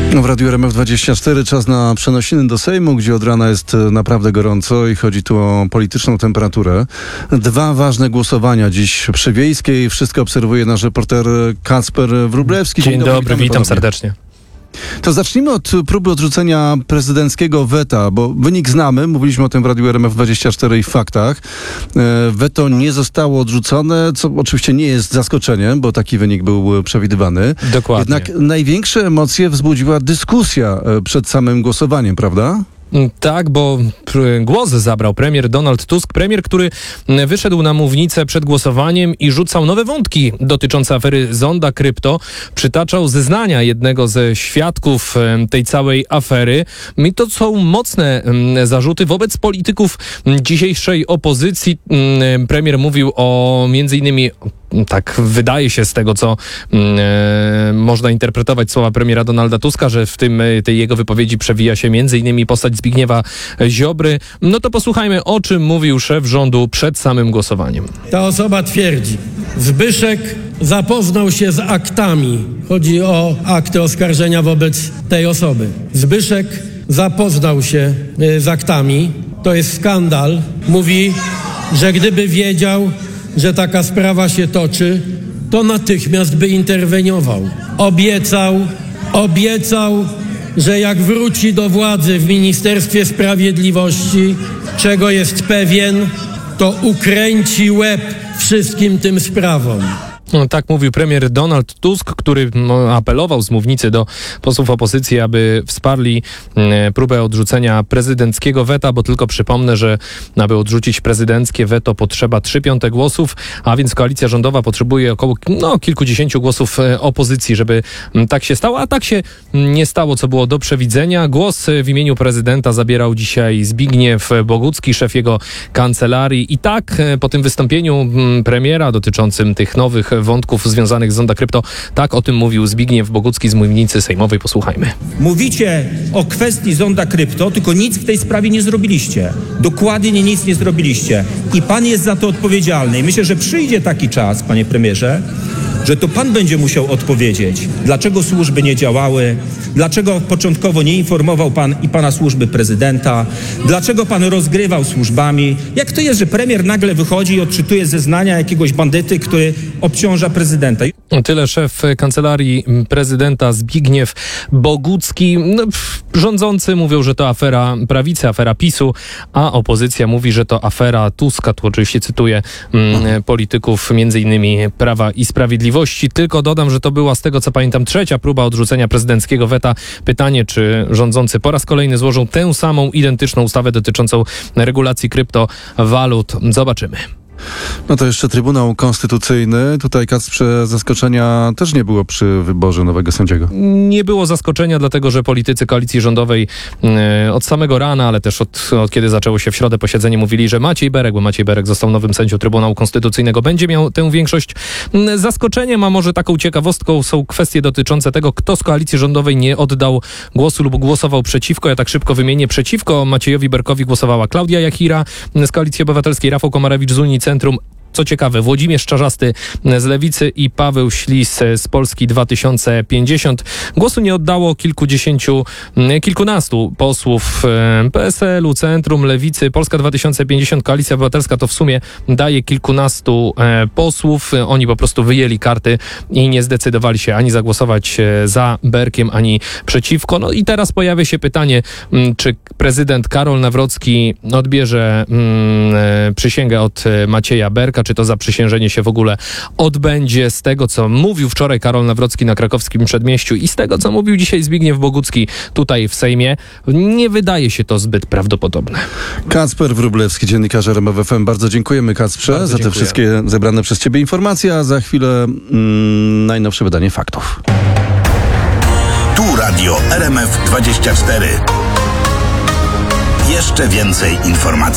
W Radiu RMF24 czas na przenosiny do Sejmu, gdzie od rana jest naprawdę gorąco i chodzi tu o polityczną temperaturę. Dwa ważne głosowania dziś przy Wiejskiej. Wszystko obserwuje nasz reporter Kacper Wróblewski. Dzień dobry, witam serdecznie. To zacznijmy od próby odrzucenia prezydenckiego weta, bo wynik znamy, mówiliśmy o tym w Radiu RMF24 i w faktach. Weto nie zostało odrzucone, co oczywiście nie jest zaskoczeniem, bo taki wynik był przewidywany. Dokładnie. Jednak największe emocje wzbudziła dyskusja przed samym głosowaniem, prawda? Tak, bo głos zabrał premier Donald Tusk, premier, który wyszedł na mównicę przed głosowaniem i rzucał nowe wątki dotyczące afery Zonda Krypto. Przytaczał zeznania jednego ze świadków tej całej afery. I to są mocne zarzuty wobec polityków dzisiejszej opozycji. Premier mówił o między innymi, tak wydaje się z tego, co można interpretować słowa premiera Donalda Tuska, że w tej jego wypowiedzi przewija się między innymi postać Zbigniewa Ziobry. No to posłuchajmy, o czym mówił szef rządu przed samym głosowaniem. Ta osoba twierdzi, Zbyszek zapoznał się z aktami. Chodzi o akty oskarżenia wobec tej osoby. Zbyszek zapoznał się z aktami. To jest skandal. Mówi, że gdyby wiedział, że taka sprawa się toczy, to natychmiast by interweniował. Obiecał, że jak wróci do władzy w Ministerstwie Sprawiedliwości, czego jest pewien, to ukręci łeb wszystkim tym sprawom. Tak mówił premier Donald Tusk, który apelował z mównicy do posłów opozycji, aby wsparli próbę odrzucenia prezydenckiego weta, bo tylko przypomnę, że aby odrzucić prezydenckie weto potrzeba 3/5 głosów, a więc koalicja rządowa potrzebuje około kilkudziesięciu głosów opozycji, żeby tak się stało, a tak się nie stało, co było do przewidzenia. Głos w imieniu prezydenta zabierał dzisiaj Zbigniew Bogucki, szef jego kancelarii. I tak po tym wystąpieniu premiera dotyczącym tych nowych wątków związanych z Zonda Krypto, tak o tym mówił Zbigniew Bogucki z mównicy sejmowej. Posłuchajmy. Mówicie o kwestii Zonda Krypto, tylko nic w tej sprawie nie zrobiliście. Dokładnie nic nie zrobiliście. I pan jest za to odpowiedzialny. I myślę, że przyjdzie taki czas, panie premierze, że to pan będzie musiał odpowiedzieć, dlaczego służby nie działały, dlaczego początkowo nie informował pan i pana służby prezydenta, dlaczego pan rozgrywał służbami. Jak to jest, że premier nagle wychodzi i odczytuje zeznania jakiegoś bandyty, który obciąża prezydenta? Tyle szef kancelarii prezydenta Zbigniew Bogucki. Rządzący mówią, że to afera prawicy, afera PiS-u, a opozycja mówi, że to afera Tuska. Tu oczywiście cytuję polityków między innymi Prawa i Sprawiedliwości. Tylko dodam, że to była, z tego co pamiętam, trzecia próba odrzucenia prezydenckiego weta. Pytanie, czy rządzący po raz kolejny złożą tę samą identyczną ustawę dotyczącą regulacji kryptowalut. Zobaczymy. No to jeszcze Trybunał Konstytucyjny. Tutaj, Kacprze, zaskoczenia też nie było przy wyborze nowego sędziego. Nie było zaskoczenia, dlatego że politycy koalicji rządowej od samego rana, ale też od kiedy zaczęło się w środę posiedzenie, mówili, że Maciej Berek, bo Maciej Berek został nowym sędzią Trybunału Konstytucyjnego, będzie miał tę większość. Zaskoczeniem, a może taką ciekawostką są kwestie dotyczące tego, kto z koalicji rządowej nie oddał głosu lub głosował przeciwko. Ja tak szybko wymienię. Przeciwko Maciejowi Berkowi głosowała Klaudia Jachira z Koalicji Obywatelskiej, Rafał Komarewicz z Unii Centrum. Co ciekawe, Włodzimierz Czarzasty z Lewicy i Paweł Ślis z Polski 2050. Głosu nie oddało kilkunastu posłów PSL-u, Centrum, Lewicy, Polska 2050, Koalicja Obywatelska to w sumie daje kilkunastu posłów. Oni po prostu wyjęli karty i nie zdecydowali się ani zagłosować za Berkiem, ani przeciwko. No i teraz pojawia się pytanie, czy prezydent Karol Nawrocki odbierze przysięgę od Macieja Berka, czy to zaprzysiężenie się w ogóle odbędzie. Z tego, co mówił wczoraj Karol Nawrocki na krakowskim Przedmieściu i z tego, co mówił dzisiaj Zbigniew Bogucki tutaj w Sejmie, nie wydaje się to zbyt prawdopodobne. Kacper Wróblewski, dziennikarz RMF FM. Bardzo dziękujemy, Kacprze, Bardzo za te wszystkie zebrane przez ciebie informacje, a za chwilę najnowsze wydanie faktów. Tu Radio RMF24. Jeszcze więcej informacji.